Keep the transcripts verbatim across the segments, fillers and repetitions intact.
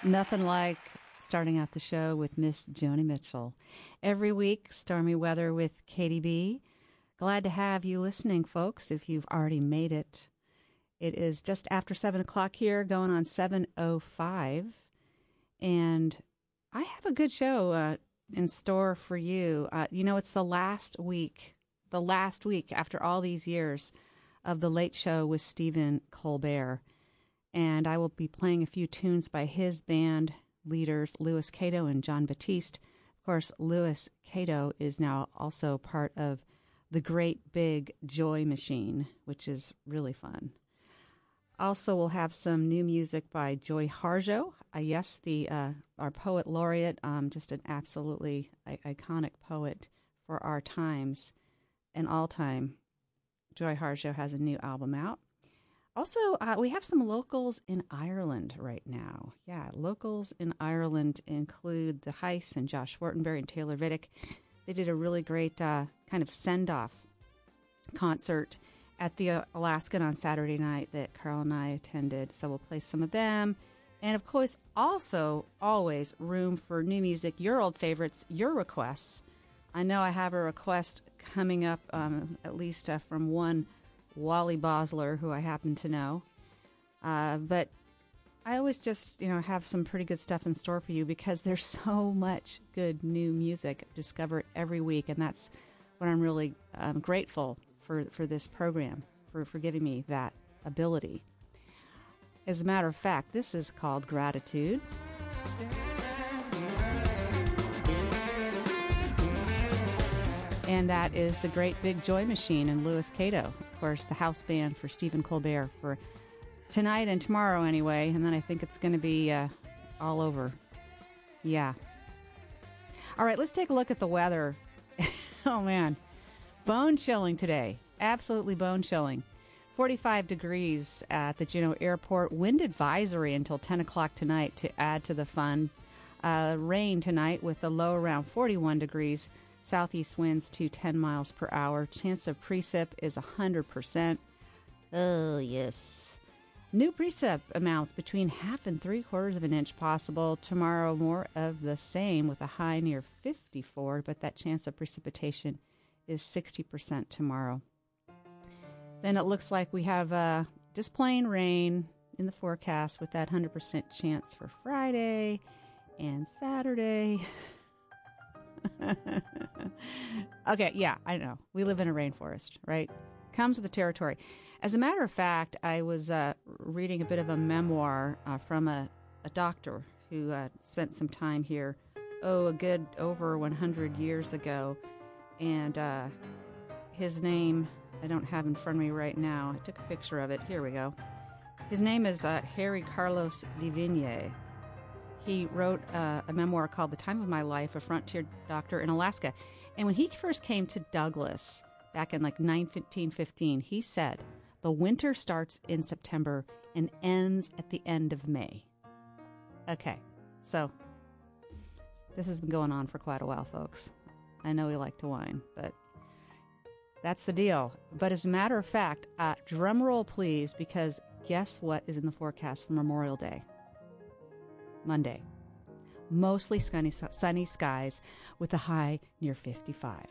Nothing like starting out the show with Miss Joni Mitchell. Every week, stormy weather with Katie B. Glad to have you listening, folks, if you've already made it. It is just after seven o'clock here, going on seven oh five. And I have a good show uh, in store for you. Uh, you know, it's the last week, the last week after all these years of The Late Show with Stephen Colbert. And I will be playing a few tunes by his band leaders, Louis Cato and John Batiste. Of course, Louis Cato is now also part of the Great Big Joy Machine, which is really fun. Also, we'll have some new music by Joy Harjo. Uh, yes, the uh, our poet laureate, um, just an absolutely I- iconic poet for our times and all time. Joy Harjo has a new album out. Also, uh, we have some locals in Ireland right now. Yeah, locals in Ireland include the Heiss and Josh Fortenberry and Taylor Vidic. They did a really great uh, kind of send-off concert at the uh, Alaskan on Saturday night that Carl and I attended. So we'll play some of them. And, of course, also always room for new music, your old favorites, your requests. I know I have a request coming up, um, at least uh, from one Wally Bosler, who I happen to know. Uh, but I always just, you know, have some pretty good stuff in store for you because there's so much good new music discovered every week, and that's what I'm really um, grateful for, for this program, for, for giving me that ability. As a matter of fact, this is called Gratitude. And that is the Great Big Joy Machine and Louis Cato, of course, the house band for Stephen Colbert for tonight and tomorrow anyway. And then I think it's going to be uh, all over. Yeah. All right, let's take a look at the weather. Oh, man. Bone chilling today. Absolutely bone chilling. forty-five degrees at the Juneau Airport. Wind advisory until ten o'clock tonight to add to the fun. Uh, rain tonight with a low around forty-one degrees. Southeast winds to ten miles per hour. Chance of precip is one hundred percent. Oh, yes. New precip amounts between half and three quarters of an inch possible. Tomorrow, more of the same with a high near fifty-four, but that chance of precipitation is sixty percent tomorrow. Then it looks like we have uh, just plain rain in the forecast with that one hundred percent chance for Friday and Saturday. Okay, yeah, I know. We live in a rainforest, right? Comes with the territory. As a matter of fact, I was uh, reading a bit of a memoir uh, from a, a doctor who uh, spent some time here, oh, a good over one hundred years ago. And uh, his name, I don't have in front of me right now. I took a picture of it. Here we go. His name is uh, Harry Carlos de Vigny. He wrote uh, a memoir called The Time of My Life, a frontier doctor in Alaska. And when he first came to Douglas back in like nineteen fifteen, he said, the winter starts in September and ends at the end of May. Okay, so this has been going on for quite a while, folks. I know we like to whine, but that's the deal. But as a matter of fact, uh, drum roll please, because guess what is in the forecast for Memorial Day? Monday. Mostly sunny, sunny skies with a high near fifty-five.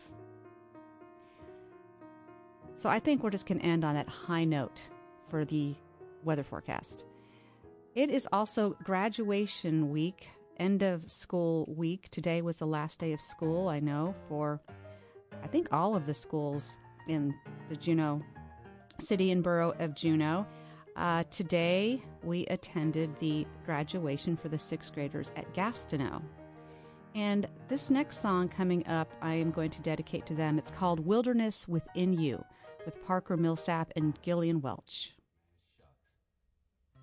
So I think we're just going to end on that high note for the weather forecast. It is also graduation week, end of school week. Today was the last day of school, I know, for I think all of the schools in the Juneau city and borough of Juneau. Uh, today, we attended the graduation for the sixth graders at Gastineau. And this next song coming up, I am going to dedicate to them. It's called Wilderness Within You with Parker Millsap and Gillian Welch.